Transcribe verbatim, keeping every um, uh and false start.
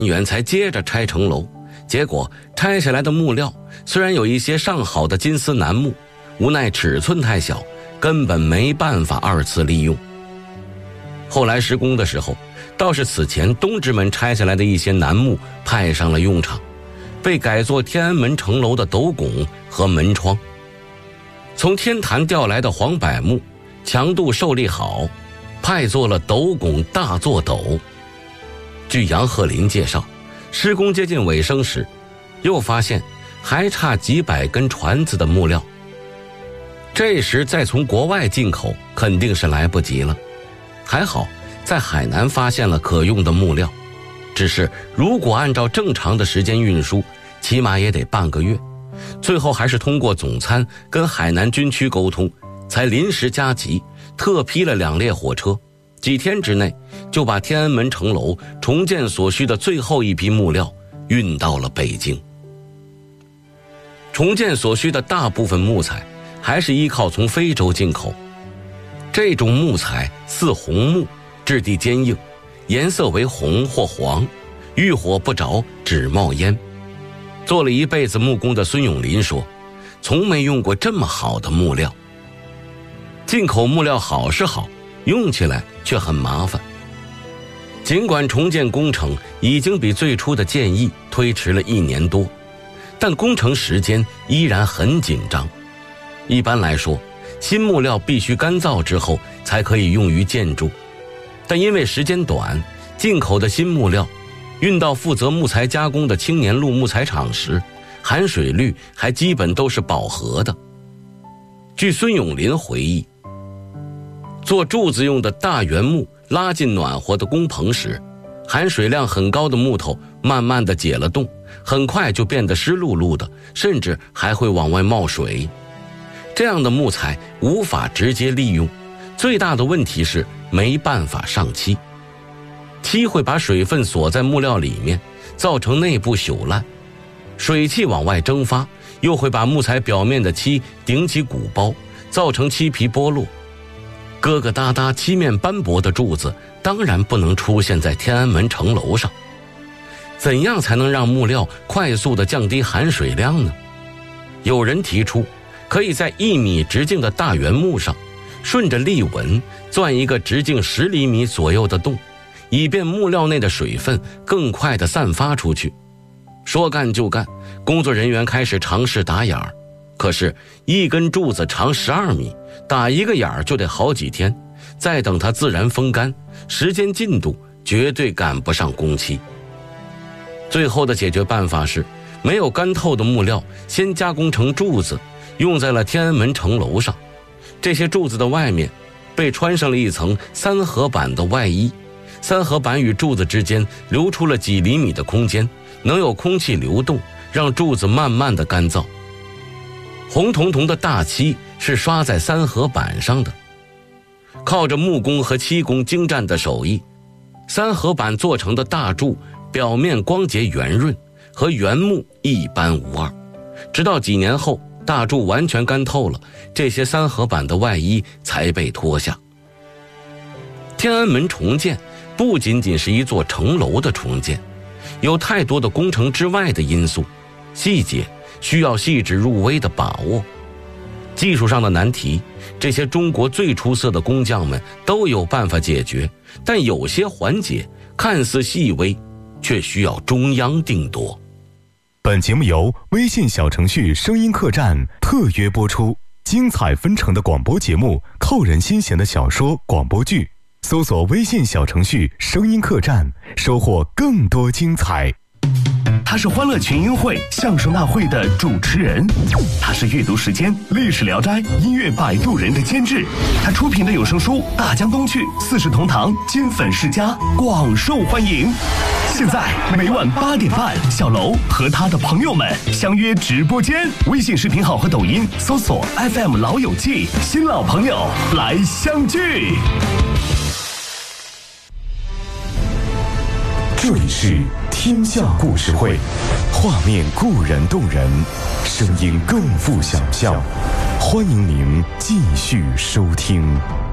员才接着拆城楼，结果拆下来的木料虽然有一些上好的金丝楠木，无奈尺寸太小，根本没办法二次利用。后来施工的时候，倒是此前东直门拆下来的一些楠木派上了用场，被改作天安门城楼的斗拱和门窗。从天坛调来的黄柏木强度受力好，派作了斗拱大座斗。据杨鹤林介绍，施工接近尾声时，又发现还差几百根船子的木料。这时再从国外进口肯定是来不及了，还好在海南发现了可用的木料，只是如果按照正常的时间运输，起码也得半个月。最后还是通过总参跟海南军区沟通，才临时加急，特批了两列火车，几天之内就把天安门城楼重建所需的最后一批木料运到了北京。重建所需的大部分木材还是依靠从非洲进口，这种木材似红木，质地坚硬，颜色为红或黄，遇火不着，只冒烟。做了一辈子木工的孙永林说，从没用过这么好的木料。进口木料好是好，用起来却很麻烦。尽管重建工程已经比最初的建议推迟了一年多，但工程时间依然很紧张。一般来说，新木料必须干燥之后才可以用于建筑，但因为时间短，进口的新木料运到负责木材加工的青年路木材厂时，含水率还基本都是饱和的。据孙永林回忆，做柱子用的大圆木拉进暖和的工棚时，含水量很高的木头慢慢地解了冻，很快就变得湿漉漉的，甚至还会往外冒水。这样的木材无法直接利用，最大的问题是没办法上漆。漆会把水分锁在木料里面，造成内部朽烂，水汽往外蒸发，又会把木材表面的漆顶起鼓包，造成漆皮剥落。疙疙瘩瘩漆面斑驳的柱子当然不能出现在天安门城楼上。怎样才能让木料快速地降低含水量呢？有人提出，可以在一米直径的大圆木上，顺着立纹钻一个直径十厘米左右的洞，以便木料内的水分更快地散发出去。说干就干，工作人员开始尝试打眼儿。可是，一根柱子长十二米，打一个眼儿就得好几天，再等它自然风干，时间进度绝对赶不上工期。最后的解决办法是，没有干透的木料先加工成柱子，用在了天安门城楼上。这些柱子的外面被穿上了一层三合板的外衣，三合板与柱子之间留出了几厘米的空间，能有空气流动，让柱子慢慢的干燥。红彤彤的大漆是刷在三合板上的，靠着木工和漆工精湛的手艺，三合板做成的大柱表面光洁圆润，和原木一般无二。直到几年后，大柱完全干透了，这些三合板的外衣才被脱下。天安门重建不仅仅是一座城楼的重建，有太多的工程之外的因素，细节需要细致入微的把握。技术上的难题，这些中国最出色的工匠们都有办法解决，但有些环节看似细微，却需要中央定夺。 本节目由微信小程序声音客栈特约播出，精彩纷呈的广播节目，扣人心弦的小说广播剧，搜索微信小程序声音客栈，收获更多精彩。 他是欢乐群英会相声大会的主持人，他是阅读时间历史聊斋音乐摆渡人的监制，他出品的有声书《大江东去》四世同堂金粉世家广受欢迎。现在每晚八点半，小楼和他的朋友们相约直播间，微信视频号和抖音搜索 F M 老友记，新老朋友来相聚。 这里是天下故事会，画面固然动人，声音更富想象，欢迎您继续收听。